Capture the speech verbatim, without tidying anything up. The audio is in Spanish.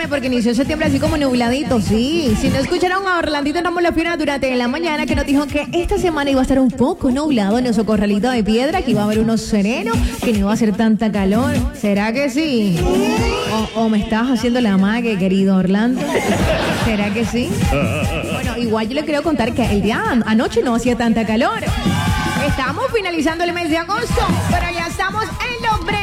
Cuéntame, porque inició septiembre así como nubladito, sí. Si no escucharon a Orlandito Ramos La Fiera durante la mañana, que nos dijo que esta semana iba a estar un poco nublado en nuestro corralito de piedra, que iba a haber unos serenos, que no iba a hacer tanta calor. ¿Será que sí? O, o me estás haciendo la mague, querido Orlando. ¿Será que sí? Bueno, igual yo le quiero contar que el día anoche no hacía tanta calor. Estamos finalizando el mes de agosto, pero ya estamos en los breves.